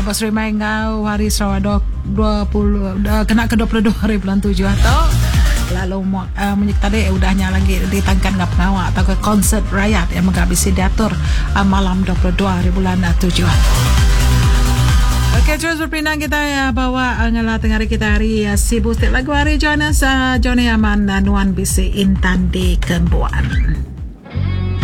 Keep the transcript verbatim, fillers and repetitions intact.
Lepas remai ngau hari Sarawak dua puluh kena ke dua puluh dua hari bulan tujuh atau lalu uh, menyek tadi udahnya lagi ditangkan ngap ngawak atau ke konsert rakyat yang menghabisi diatur uh, malam dua puluh dua hari bulan tujuh. Okey, terus berpindah kita ya bawa ngala tengah kita hari ya, sibuk lagu hari Jonas uh, Johnny Aman dan Nuan B C Intan di Kembuan.